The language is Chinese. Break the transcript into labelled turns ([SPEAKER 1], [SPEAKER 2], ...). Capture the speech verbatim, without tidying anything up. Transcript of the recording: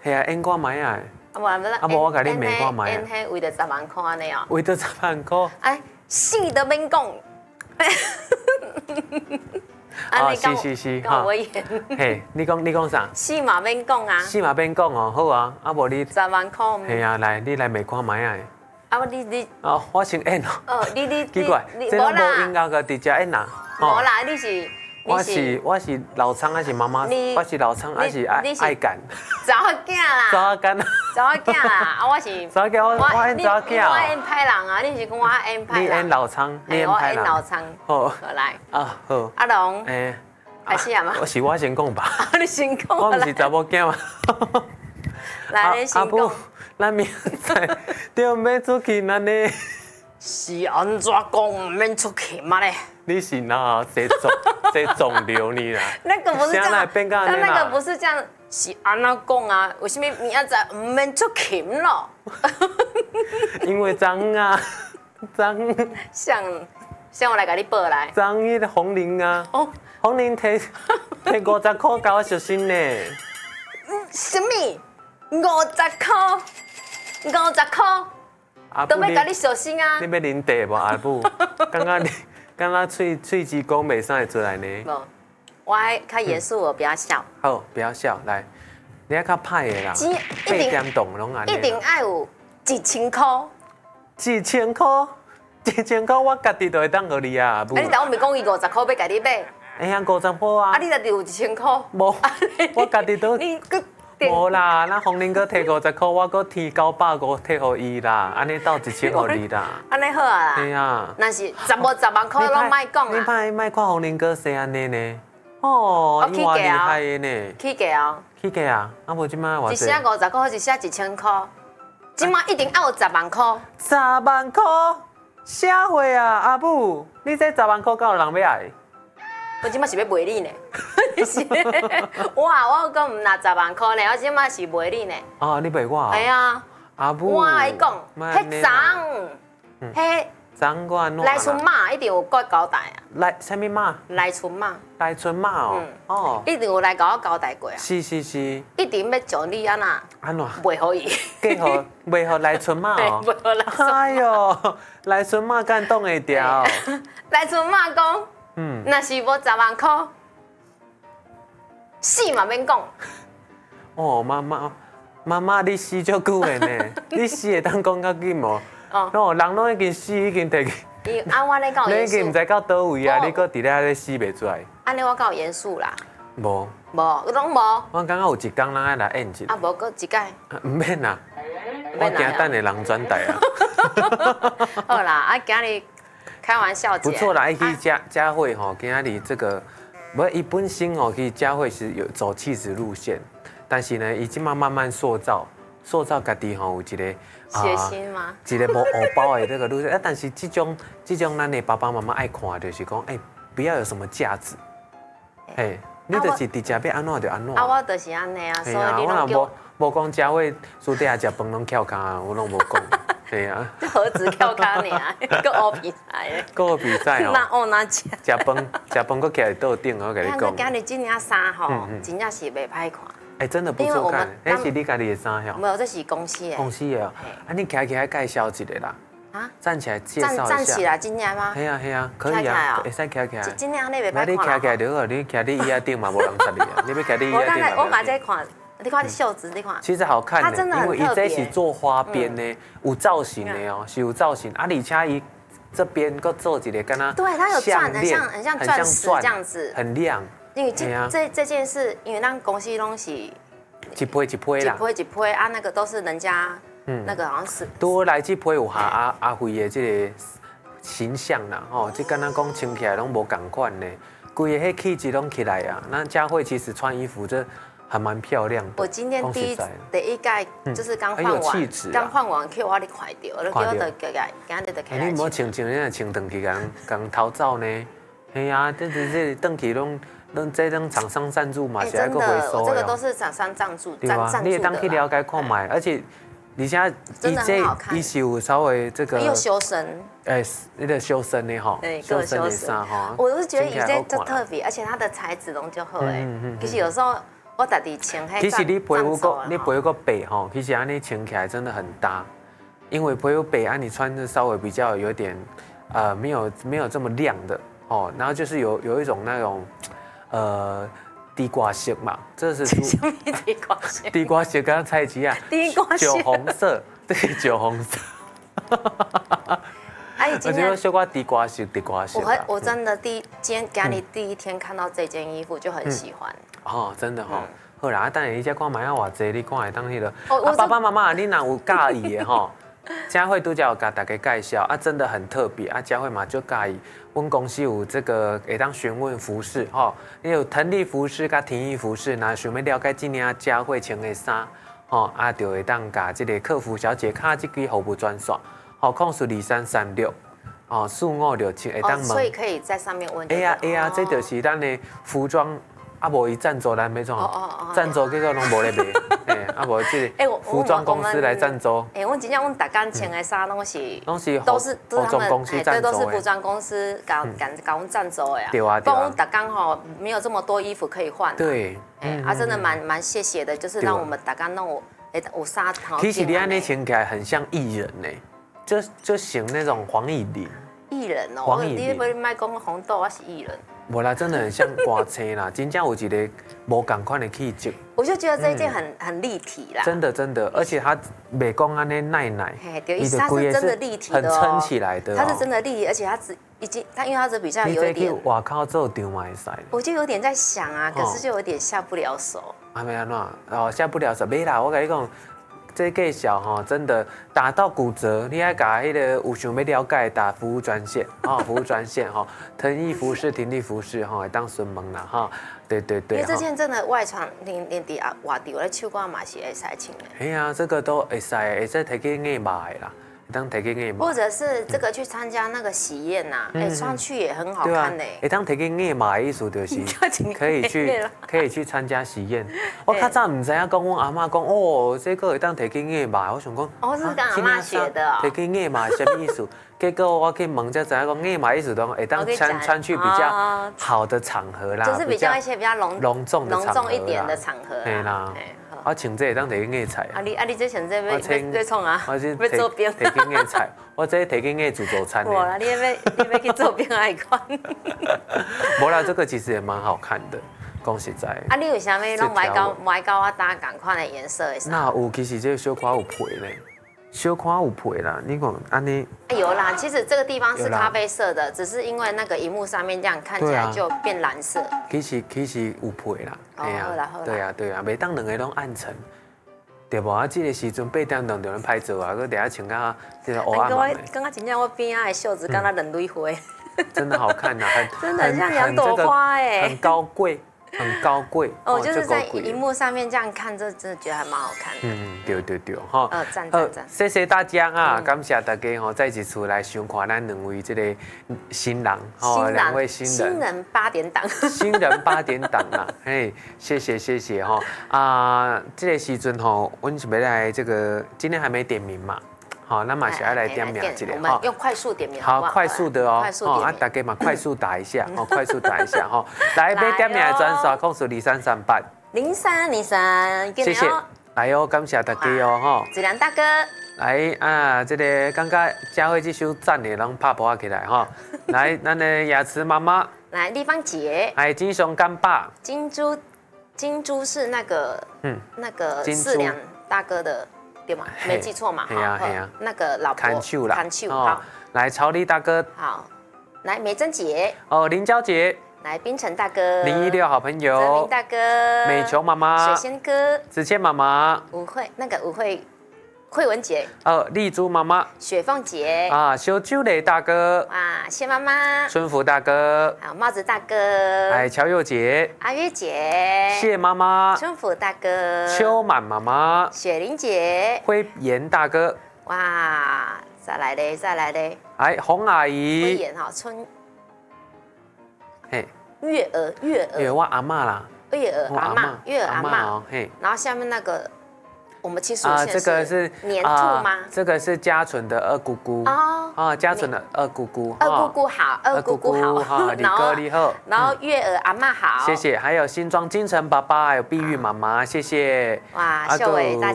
[SPEAKER 1] 系啊，演看买啊。
[SPEAKER 2] 啊无啊
[SPEAKER 1] 无我甲你骂看卖啊。
[SPEAKER 2] 演迄为着十万块安尼哦。
[SPEAKER 1] 为着十万块。
[SPEAKER 2] 哎，死都免讲。
[SPEAKER 1] 啊，是是是，
[SPEAKER 2] 哈。我演。
[SPEAKER 1] 嘿，你讲你讲啥？
[SPEAKER 2] 死嘛免讲啊。
[SPEAKER 1] 死嘛免讲哦，好啊，啊无你。
[SPEAKER 2] 十万块。
[SPEAKER 1] 系啊，来，你来骂看买啊。
[SPEAKER 2] 啊，你你。
[SPEAKER 1] 哦，我先演哦。
[SPEAKER 2] 哦，你你
[SPEAKER 1] 奇怪，这拢无音乐个直接演啊。
[SPEAKER 2] 无啦，你是。
[SPEAKER 1] 我是我是老苍还是妈妈？我是老苍还是爱爱干？
[SPEAKER 2] 查某囝啦。
[SPEAKER 1] 查某干。
[SPEAKER 2] 查某囝啦，啊我是。
[SPEAKER 1] 查某囝我我演查某囝。
[SPEAKER 2] 我演歹人啊，你是讲我演歹人。
[SPEAKER 1] 你演老苍，你演歹人。
[SPEAKER 2] 我演老苍。好，来。
[SPEAKER 1] 啊好。
[SPEAKER 2] 阿龙。诶。开始啊嘛。
[SPEAKER 1] 我是我先讲吧。
[SPEAKER 2] 你先讲。
[SPEAKER 1] 我唔是查某囝嘛。
[SPEAKER 2] 来，你先讲。
[SPEAKER 1] 咱明仔就要出去那呢。
[SPEAKER 2] 是安怎讲唔免出去嘛咧？
[SPEAKER 1] 你是哪这肿这肿瘤你啦？
[SPEAKER 2] 那个不是这样，
[SPEAKER 1] 他
[SPEAKER 2] 那个不是这样，是安怎讲啊？为什么明仔唔免出去咯？
[SPEAKER 1] 因为脏啊，脏。
[SPEAKER 2] 像像我来给你报来。
[SPEAKER 1] 脏迄个红玲啊，哦，红玲摕摕五十块教我小心呢。
[SPEAKER 2] 嗯，什么？五十块？五十块？都要甲你小心啊！
[SPEAKER 1] 你要啉茶无阿母？刚刚你刚刚喙喙齿讲袂使会出来呢。
[SPEAKER 2] 无，我爱较严肃，我不要笑。
[SPEAKER 1] 好，不要笑，来，你爱较歹的啦。八点档拢安尼。
[SPEAKER 2] 一定爱有一千块。
[SPEAKER 1] 一千块？一千块我家己就会当互你啊，阿母。
[SPEAKER 2] 啊，你头我咪讲伊五十块要甲你买。
[SPEAKER 1] 哎呀，五十块啊！
[SPEAKER 2] 啊，你家己有一千块？
[SPEAKER 1] 无，我家己都。
[SPEAKER 2] 你
[SPEAKER 1] 无啦，咱红玲哥摕五十块，我搁添九百五摕互伊啦，安尼斗一千互你啦。
[SPEAKER 2] 安尼好啊啦。
[SPEAKER 1] 对啊。
[SPEAKER 2] 那是十无十万块拢莫讲啊。
[SPEAKER 1] 你歹莫看红玲哥生安尼呢？哦，伊偌厉害的呢。
[SPEAKER 2] 起价哦。
[SPEAKER 1] 起价啊！啊无即摆偌济？
[SPEAKER 2] 一写五十块，一写一千块，即摆一定要有十万块。
[SPEAKER 1] 十万块？啥货啊，阿母？你这十万块敢有人要爱？
[SPEAKER 2] 我即摆是要卖你呢，哇！我讲唔拿十万块呢，我即摆是卖你呢。
[SPEAKER 1] 哦，你卖我？
[SPEAKER 2] 系啊，
[SPEAKER 1] 阿母。
[SPEAKER 2] 我来讲，迄张，迄
[SPEAKER 1] 张我安怎？
[SPEAKER 2] 来春马一定有甲我交代啊。
[SPEAKER 1] 来，什么马？
[SPEAKER 2] 来春马。
[SPEAKER 1] 来春马哦。哦。
[SPEAKER 2] 一定有来甲我交代过啊。
[SPEAKER 1] 是是是。
[SPEAKER 2] 一定要将你安那？
[SPEAKER 1] 安怎？
[SPEAKER 2] 卖互伊。
[SPEAKER 1] 计互卖互来春马哦。
[SPEAKER 2] 卖互来春马。
[SPEAKER 1] 哎呦，来春马敢挡会掉？
[SPEAKER 2] 来春马讲。
[SPEAKER 1] 嗯，
[SPEAKER 2] 那是无十万块，死嘛免讲。
[SPEAKER 1] 哦，妈妈，妈妈，你死足久的呢？你死会当讲较紧无？哦，人拢已经死，已经摕去。
[SPEAKER 2] 伊按我咧讲严肃。
[SPEAKER 1] 你已经唔知到倒位啊？你搁伫咧咧死袂出来？
[SPEAKER 2] 安尼我够严肃啦。
[SPEAKER 1] 无。
[SPEAKER 2] 无，拢无。
[SPEAKER 1] 我感觉有一天咱爱来演一。
[SPEAKER 2] 啊，无搁一届。
[SPEAKER 1] 唔免啦，我惊等下人转台啊。
[SPEAKER 2] 好啦，啊，今日。开玩笑，
[SPEAKER 1] 不错啦，其实佳佳慧吼，今仔日这个，不，伊本身哦，其实佳慧是有走气质路线，但是呢，伊即马慢慢塑造，塑造家己吼有一个
[SPEAKER 2] 血腥吗？
[SPEAKER 1] 一个无偶包的这个路线，啊，但是这种这种咱的爸爸妈妈爱看，就是讲，哎，不要有什么架子，哎，你就是直接要安怎就安怎。
[SPEAKER 2] 啊，我就是安尼啊，所以你
[SPEAKER 1] 拢叫。无讲佳慧私底下食饭拢翘脚啊，我拢无讲。对啊，
[SPEAKER 2] 何止翘脚尔，搁学比赛咧，
[SPEAKER 1] 搁学比赛哦。
[SPEAKER 2] 那学哪食？
[SPEAKER 1] 食饭，食饭搁起来倒顶，我跟你讲。
[SPEAKER 2] 今日这件衫吼，真正是袂歹看。
[SPEAKER 1] 哎，真的不错看，那是你家己的衫吼。
[SPEAKER 2] 没有，这是公司的。
[SPEAKER 1] 公司的哦。啊，你起起来介绍一下啦。啊？站起来介绍一下。
[SPEAKER 2] 站起来，真正吗？
[SPEAKER 1] 系啊系啊，可以啊，会使起起来。
[SPEAKER 2] 真正你袂歹看。
[SPEAKER 1] 那你起起来就好，你骑你椅仔顶嘛，无人插你啊。你要骑你椅仔顶嘛。
[SPEAKER 2] 我把这看。你看袖子，你看，
[SPEAKER 1] 其实好看的，因为伊这是做花边呢，有造型的哦，是有造型。啊，而且伊这边搁做一个跟它，
[SPEAKER 2] 对，它有钻，很像很像钻石这样子，
[SPEAKER 1] 很亮。
[SPEAKER 2] 因为这这这件事，因为咱公司东西
[SPEAKER 1] 一批一批啦，
[SPEAKER 2] 一批一批啊，那个都是人家，那个好像是
[SPEAKER 1] 多来这批有下阿阿辉的这个形象啦，吼，这跟咱讲穿起来拢无共款呢，规个迄气质拢起来啊。那佳慧其实穿衣服这。还蛮漂亮的。
[SPEAKER 2] 我今天第一第一届就是刚换完，刚换完 Q 我你快掉，我 Q 就给给今日就起来。
[SPEAKER 1] 你莫穿穿，你穿回去，讲讲逃走呢？嘿呀，这这这回去拢拢这种厂商赞助嘛，是还个回收
[SPEAKER 2] 的。这个都是厂商赞助，
[SPEAKER 1] 对吧？你也当去了解看买，而且你现在
[SPEAKER 2] 真的很好看，
[SPEAKER 1] 伊是有稍微这个
[SPEAKER 2] 又修身，
[SPEAKER 1] 哎，那个修身的哈，
[SPEAKER 2] 修身的衫哈。我是觉得以这就特别，而且它的材质拢就好哎。其实有时候。 我家己穿迄。
[SPEAKER 1] 其实你皮肤个你皮肤个白吼，其实安尼穿起来真的很搭，因为皮肤白啊，你穿的稍微比较有点呃没有没有这么亮的哦，然后就是有有一种那种呃。地瓜色嘛，这是
[SPEAKER 2] 什么地瓜色？
[SPEAKER 1] 地瓜色跟菜鸡啊，
[SPEAKER 2] 地瓜色，
[SPEAKER 1] 酒红色，对，酒红色。
[SPEAKER 2] 哎，
[SPEAKER 1] 我觉得小瓜地瓜色，地瓜色。
[SPEAKER 2] 我我真的第今天家里第一天看到这件衣服就很喜欢。
[SPEAKER 1] 哦，真的哈。好啦，等下你再看买啊偌济，你看会当迄个。
[SPEAKER 2] 哦，
[SPEAKER 1] 爸爸妈妈，你若有介意的吼，佳慧拄则有甲大家介绍啊，真的很特别啊，佳慧嘛就介意。阮公司有这个会当询问服饰吼，你有腾力服饰甲婷逸服饰，那想要了解今年佳慧穿的衫，吼啊，就会当甲这个客服小姐卡这支服务专线，吼，控诉二三三六，哦，四五六七会当问。
[SPEAKER 2] 所以可以在上面问。
[SPEAKER 1] 哎呀哎呀，这就是咱的服装。啊，无伊赞助咱要怎？赞助结果拢无咧卖，哎，啊无即个服装公司来赞助。
[SPEAKER 2] 哎，我真正阮大家穿的衫拢是，
[SPEAKER 1] 拢是
[SPEAKER 2] 都是
[SPEAKER 1] 都是他们，哎，
[SPEAKER 2] 对，都是服装公司搞搞搞阮赞助的呀。
[SPEAKER 1] 对啊，
[SPEAKER 2] 不然阮大家吼没有这么多衣服可以换。
[SPEAKER 1] 对，
[SPEAKER 2] 哎，啊，真的蛮蛮谢谢的，就是让我们大家弄哎有衫。
[SPEAKER 1] 其实你安尼穿起来很像艺人呢，就就像那种黄以玲。
[SPEAKER 2] 艺人哦，
[SPEAKER 1] 黄以玲。
[SPEAKER 2] 你不卖讲红豆，我是艺人。
[SPEAKER 1] 无啦，真的很像歌星啦，真正有一个无同款的气质。
[SPEAKER 2] 我就觉得这一件很、嗯、很立体啦。
[SPEAKER 1] 真的真的，而且它袂讲安尼奶奶，
[SPEAKER 2] 对，它是真的立体的、
[SPEAKER 1] 哦，很撑起来的、哦。
[SPEAKER 2] 它是真的立体，而且它只已经，它因为它这比较有一点。
[SPEAKER 1] 你外口做场嘛会使。
[SPEAKER 2] 我就有点在想啊，可是就有点下不了手。
[SPEAKER 1] 啊没安怎？哦，下不了手，没啦，我跟你讲。这介绍吼，真的打到骨折，你爱甲迄个有想要了解打服务专线，哈，服务专线哈，腾逸服饰、婷丽服饰哈，当询问啦哈，对对对。
[SPEAKER 2] 因为这件真的外穿，连连伫啊外地咧手挂嘛是会使穿的。
[SPEAKER 1] 哎呀，这个都会使，会使摕去硬买啦。当摕去硬买，
[SPEAKER 2] 或者是这个去参加那个喜宴呐，哎，穿去也很好看嘞。
[SPEAKER 1] 会当摕去硬买的意思就是可以去可以去参加喜宴。我较早唔知影讲，阮阿嬷讲哦，这个会当摕去硬买，我想讲，
[SPEAKER 2] 哦，是跟阿嬷学的哦。
[SPEAKER 1] 摕去硬买什么意思？结果我去问才知影讲，硬买意思都会当穿穿去比较好的场合啦，
[SPEAKER 2] 就是比较一些比较隆
[SPEAKER 1] 隆重
[SPEAKER 2] 隆重一点的场合。
[SPEAKER 1] 对啦。我穿这会当摕去硬菜。
[SPEAKER 2] 啊你啊你这穿这要要要创啊？
[SPEAKER 1] 我这
[SPEAKER 2] 要做兵。
[SPEAKER 1] 摕去硬菜，我这摕去硬自助餐。
[SPEAKER 2] 哇啦，你要你要去做兵爱款。
[SPEAKER 1] 无啦，这个其实也蛮好看的，讲实在。
[SPEAKER 2] 啊，你为啥物拢买到买到我搭同款的颜色的衫？
[SPEAKER 1] 那有，其实这个小可有皮咧，小可有皮啦。你讲安尼？
[SPEAKER 2] 有啦，其实这个地方是咖啡色的，只是因为那个荧幕上面这样看起来就变蓝色。
[SPEAKER 1] 其实其实有皮啦。
[SPEAKER 2] 哦，好啦好啦。
[SPEAKER 1] 对啊对啊，袂当两个拢暗沉。对无啊，这个时阵八点钟就能拍照啊，佮底下穿到这个黑暗的。
[SPEAKER 2] 刚刚真正我边仔的袖子，敢若两蕊花。
[SPEAKER 1] 真的好看呐，很
[SPEAKER 2] 真的很像两朵花哎，
[SPEAKER 1] 很高贵，很高贵。
[SPEAKER 2] 哦，就是在荧幕上面这样看，这真的觉得还蛮好看的。
[SPEAKER 1] 嗯，对对对，哈。
[SPEAKER 2] 呃，赞赞赞。
[SPEAKER 1] 谢谢大家啊，感谢大家吼，再一次来收看咱两位这个新人，
[SPEAKER 2] 哦，
[SPEAKER 1] 两位新人。
[SPEAKER 2] 新人八点档。
[SPEAKER 1] 新人八点档啊，嘿，谢谢谢谢哈啊，这个时阵吼，我们准备来这个，今天还没点名嘛。好，那马上来点名一下，
[SPEAKER 2] 我们用快速点名。
[SPEAKER 1] 好，快速的哦，
[SPEAKER 2] 快速点名。
[SPEAKER 1] 啊，大家嘛，快速打一下，哦，快速打一下哈。来，要点名的转刷控诉二三三八
[SPEAKER 2] 零三零三，
[SPEAKER 1] 谢谢。来哦，感谢大家哦，哈。
[SPEAKER 2] 子良大哥。
[SPEAKER 1] 来啊，这个感觉佳慧这首赞的，拢拍播起来哈。来，咱的雅慈妈妈。
[SPEAKER 2] 来，丽芳姐。
[SPEAKER 1] 还有金熊干爸。
[SPEAKER 2] 金珠，金珠是那个，嗯，那个四良大哥的。对嘛，没记错嘛，
[SPEAKER 1] 哈，
[SPEAKER 2] 那个老婆
[SPEAKER 1] 砍秋啦，
[SPEAKER 2] 砍秋好，
[SPEAKER 1] 来曹丽大哥，
[SPEAKER 2] 好，来美珍姐，
[SPEAKER 1] 哦，林娇姐，
[SPEAKER 2] 来冰城大哥，
[SPEAKER 1] 零一六好朋友，
[SPEAKER 2] 泽明大哥，
[SPEAKER 1] 美琼妈妈，
[SPEAKER 2] 水仙哥，
[SPEAKER 1] 子倩妈妈，
[SPEAKER 2] 吴慧那个吴慧，慧文姐，
[SPEAKER 1] 哦，丽珠妈妈，
[SPEAKER 2] 雪凤姐，
[SPEAKER 1] 啊，修秋磊大哥，
[SPEAKER 2] 哇，谢妈妈，
[SPEAKER 1] 春福大哥，
[SPEAKER 2] 还有帽子大哥，
[SPEAKER 1] 哎，乔佑姐，
[SPEAKER 2] 阿月姐，
[SPEAKER 1] 谢妈妈，
[SPEAKER 2] 春福大哥，
[SPEAKER 1] 秋满妈妈，
[SPEAKER 2] 雪玲姐，
[SPEAKER 1] 辉妍大哥，
[SPEAKER 2] 哇，再来嘞，再来嘞，
[SPEAKER 1] 哎，洪阿姨，
[SPEAKER 2] 辉妍哈，春，
[SPEAKER 1] 嘿，
[SPEAKER 2] 月儿，月儿，
[SPEAKER 1] 月我阿嬷啦，
[SPEAKER 2] 月儿阿嬷，月儿阿嬷，
[SPEAKER 1] 嘿，
[SPEAKER 2] 然后下面那个。 我们七十五
[SPEAKER 1] 啊，
[SPEAKER 2] 线
[SPEAKER 1] 这个是
[SPEAKER 2] 年兔吗？
[SPEAKER 1] 这个是嘉纯的二姑姑
[SPEAKER 2] 哦，
[SPEAKER 1] 啊，嘉纯的二姑姑，
[SPEAKER 2] 二姑姑好，二姑姑好，
[SPEAKER 1] 哈，李哥你好，
[SPEAKER 2] 然后月儿阿嬷好，
[SPEAKER 1] 谢谢，还有新庄金城爸爸，还有碧玉妈妈，谢谢。
[SPEAKER 2] 哇，秀伟大